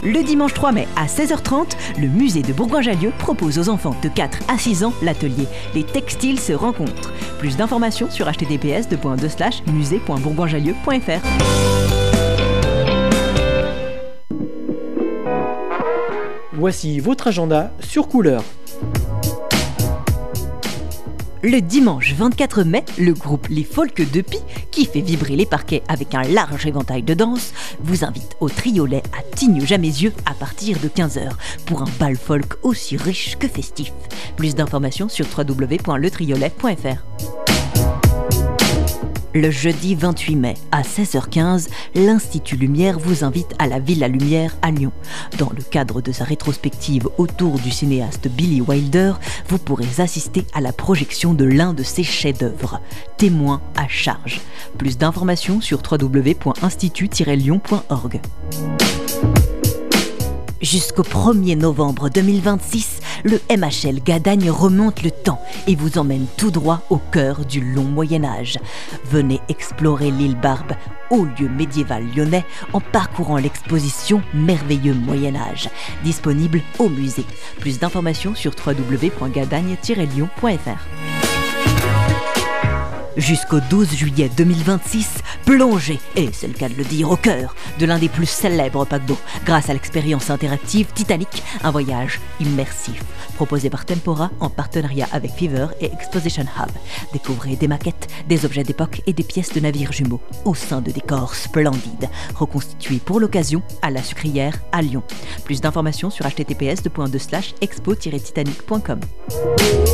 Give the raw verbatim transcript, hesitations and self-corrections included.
Le dimanche trois mai à seize heures trente, le musée de Bourgoin-Jallieu propose aux enfants de quatre à six ans l'atelier Les textiles se rencontrent. Plus d'informations sur h t t p s slash musée point bourgoin-jallieu point f r. Voici votre agenda sur Couleur. Le dimanche vingt-quatre mai, le groupe Les Folk de Pie, qui fait vibrer les parquets avec un large éventail de danse, vous invite au Triolet à Tignes-Jamézieux à partir de quinze heures pour un bal folk aussi riche que festif. Plus d'informations sur w w w point le triolet point f r. Le jeudi vingt-huit mai, à seize heures quinze, l'Institut Lumière vous invite à la Villa Lumière à Lyon. Dans le cadre de sa rétrospective autour du cinéaste Billy Wilder, vous pourrez assister à la projection de l'un de ses chefs-d'œuvre, Témoin à charge. Plus d'informations sur w w w point institut tiret lyon point org. Jusqu'au premier novembre deux mille vingt-six, le M H L Gadagne remonte le temps et vous emmène tout droit au cœur du long Moyen-Âge. Venez explorer l'île Barbe, haut lieu médiéval lyonnais, en parcourant l'exposition Merveilleux Moyen-Âge, disponible au musée. Plus d'informations sur w w w point gadagne tiret lyon point f r. Jusqu'au douze juillet deux mille vingt-six, plongez, et c'est le cas de le dire, au cœur de l'un des plus célèbres paquebots, grâce à l'expérience interactive Titanic, un voyage immersif, proposé par Tempora en partenariat avec Fever et Exposition Hub. Découvrez des maquettes, des objets d'époque et des pièces de navires jumeaux, au sein de décors splendides, reconstitués pour l'occasion à la Sucrière à Lyon. Plus d'informations sur h t t p s slash expo tiret titanic point com.